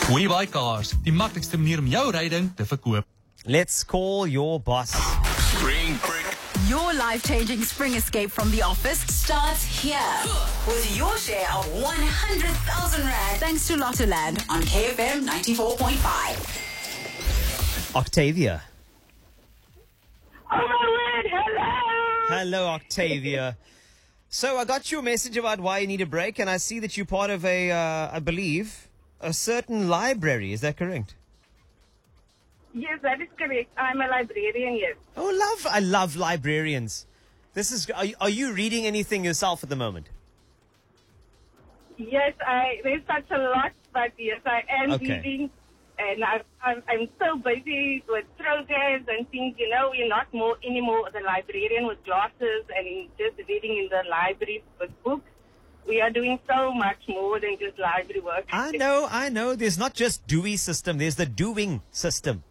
WeBuyCars, die maklikste manier om jou ryding te verkoop. Let's call your boss. Spring Break. Your life-changing spring escape from the office starts here with your share of 100,000 Rand thanks to Lottoland on KFM 94.5. Octavia. Oh my word, hello! Hello, Octavia. So I got your message about why you need a break, and I see that you're part of I believe, a certain library. Is that correct? Yes, that is correct. I'm a librarian, yes. Oh, I love librarians. Are you reading anything yourself at the moment? Yes, there's such a lot, but yes, I am reading. And I'm so busy with programs and things, we're not anymore the librarian with glasses and just reading in the library with books. We are doing so much more than just library work. I know. There's not just DEWI system, there's the doing system.